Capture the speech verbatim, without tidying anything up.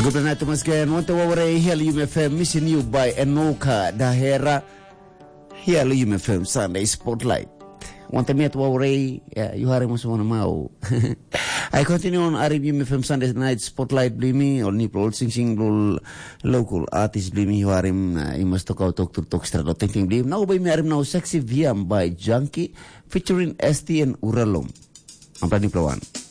Good night, Thomas Gan. Want to over here, you may fam missing you by Enoka Dahera. Here, you may fam Sunday Spotlight. Want to meet over you are almost one mau. I continue on R B M F M Sunday Night Spotlight, Blimi, or Nipple sing sing local artist, Blimi, you are him. You must talk out, talk to talk straight, not thinking Blim. Now by me, I am now Sexy Viam by Junkie, featuring S T and Uralom. I'm planning for one.